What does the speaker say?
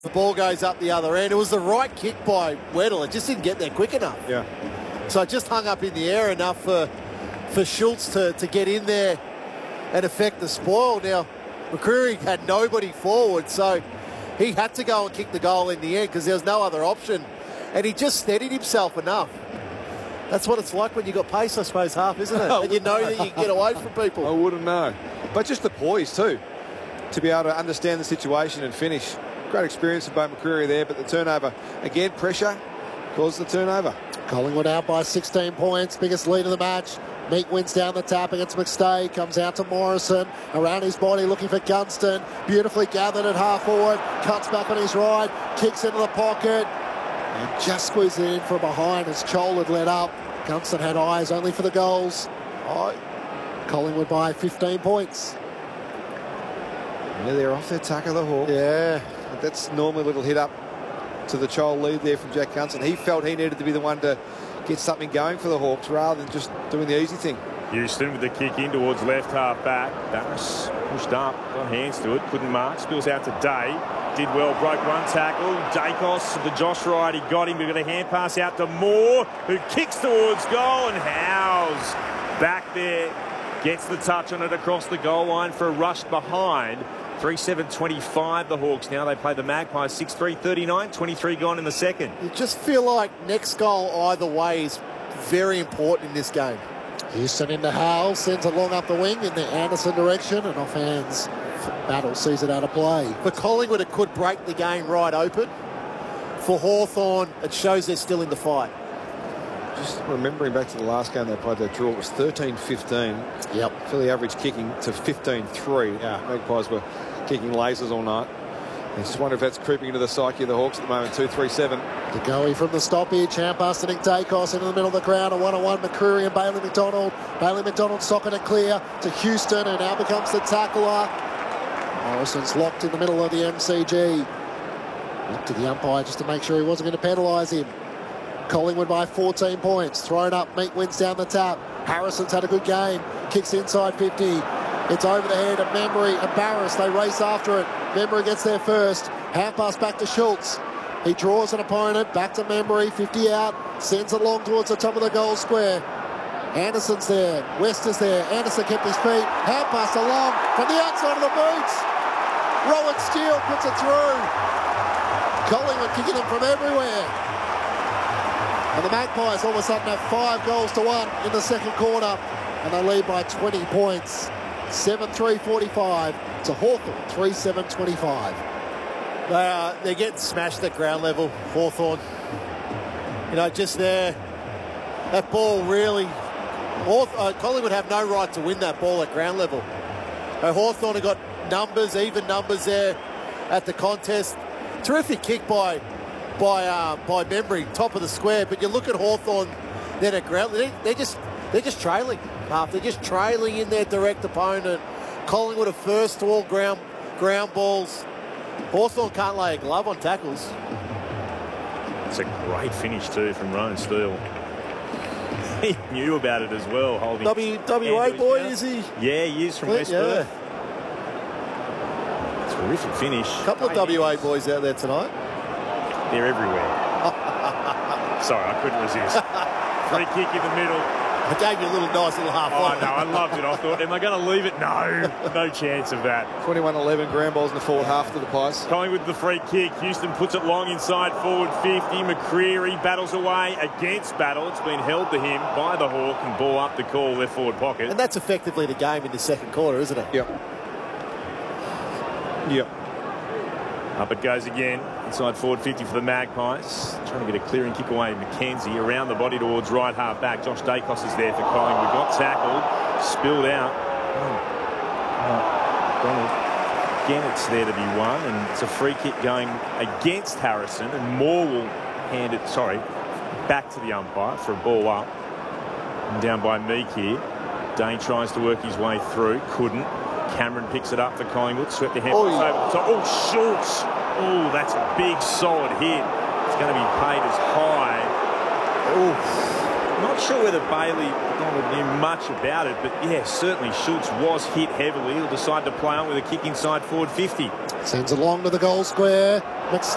The ball goes up the other end. It was the right kick by Weddle. It just didn't get there quick enough. Yeah. So it just hung up in the air enough for Schultz to get in there and affect the spoil. Now, McCreery had nobody forward, so he had to go and kick the goal in the end because there was no other option. And he just steadied himself enough. That's what it's like when you've got pace, I suppose, half, isn't it? And you know that you can get away from people. I wouldn't know. But just the poise, too, to be able to understand the situation and finish. Great experience for Bo McCreery there, but the turnover, again, pressure caused the turnover. Collingwood out by 16 points, biggest lead of the match. Meek wins down the tap against McStay, comes out to Morrison, around his body looking for Gunston, beautifully gathered at half forward, cuts back on his right, kicks into the pocket, and just squeezed it in from behind as Chol had let up. Gunston had eyes only for the goals. Collingwood by 15 points. Yeah, they're off their tackle, the Hawks. Yeah. That's normally a little hit up to the Chol lead there from Jack Gunston. He felt he needed to be the one to get something going for the Hawks rather than just doing the easy thing. Houston with the kick in towards left half back. Barras pushed up, got hands to it, couldn't mark, spills out to Day. Did well, broke one tackle. Dacos, the Josh Wright, he got him. We've got a hand pass out to Moore, who kicks towards goal, and Howes back there gets the touch on it across the goal line for a rush behind. 3-7-25 the Hawks now. They play the Magpies 6-3-39, 23 gone in the second. You just feel like next goal either way is very important in this game. Houston into Howell, sends it long up the wing in the Anderson direction, and off hands. Battle sees it out of play. For Collingwood, it could break the game right open. For Hawthorn, it shows they're still in the fight. Just remembering back to the last game they played, their draw, it was 13-15. Yep. Fairly average kicking to 15-3. Yeah. Magpies were kicking lasers all night. I just wonder if that's creeping into the psyche of the Hawks at the moment. 2-3-7. DeGoey from the stoppage, hand pass to Nick Dacos into the middle of the ground, a one-on-one McCreery and Bailey McDonald. Bailey McDonald socking it clear to Houston, and now becomes the tackler. Morrison's locked in the middle of the MCG. Looked to the umpire just to make sure he wasn't going to penalise him. Collingwood by 14 points. Thrown up, Meek wins down the tap. Harrison's had a good game. Kicks inside 50. It's over the head of Membry and Barras. They race after it. Membry gets there first. Hand pass back to Schultz. He draws an opponent. Back to Membry. 50 out. Sends it long towards the top of the goal square. Anderson's there. West is there. Anderson kept his feet. Hand pass along from the outside of the boots. Rowan Steele puts it through. Collingwood kicking them from everywhere. And the Magpies all of a sudden have 5 goals to 1 in the second quarter, and they lead by 20 points. 7-3-45 to Hawthorn, 3-7-25. They're getting smashed at ground level, Hawthorn. You know, just there, that ball really... Collingwood have no right to win that ball at ground level. Hawthorn have got numbers, even numbers there at the contest. Terrific kick by Membry, top of the square. But you look at Hawthorn then at ground, they're just trailing. They're just trailing in their direct opponent. Collingwood are first to all ground balls. Hawthorn can't lay a glove on tackles. It's a great finish too from Rowan Steele. He knew about it as well. Holding WA boy, is he? Yeah, he is from West Perth. Terrific finish. A couple of WA boys out there tonight. They're everywhere. Sorry, I couldn't resist. Free kick in the middle. I gave you a nice little half. Oh, no, I loved it. I thought, am I going to leave it? No chance of that. 21-11 ground balls in the forward half to the Pies. Collingwood with the free kick. Houston puts it long inside forward 50. McCreery battles away against Battle. It's been held to him by the Hawk and ball up the call left forward pocket. And that's effectively the game in the second quarter, isn't it? Yep. Up it goes again. Inside forward 50 for the Magpies. Trying to get a clearing kick away. McKenzie around the body towards right half back. Josh Dacos is there for Collingwood. Got tackled. Spilled out. Donald Gannett's there to be won. And it's a free kick going against Harrison. And Moore will hand it, back to the umpire for a ball up. And down by Meek here. Dane tries to work his way through. Couldn't. Cameron picks it up for Collingwood. Swept the hand over the top. Oh, Schultz. Oh, that's a big, solid hit. It's going to be paid as high. Oh, not sure whether Bailey knew much about it, but yeah, certainly Schultz was hit heavily. He'll decide to play on with a kick inside forward 50. Sends it along to the goal square.